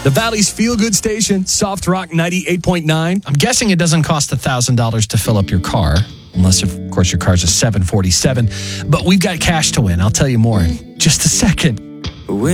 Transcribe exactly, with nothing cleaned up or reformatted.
The Valley's feel-good station, Soft Rock ninety-eight point nine. I'm guessing it doesn't cost one thousand dollars to fill up your car, unless, of course, your car's a seven forty-seven. But we've got cash to win. I'll tell you more in just a second.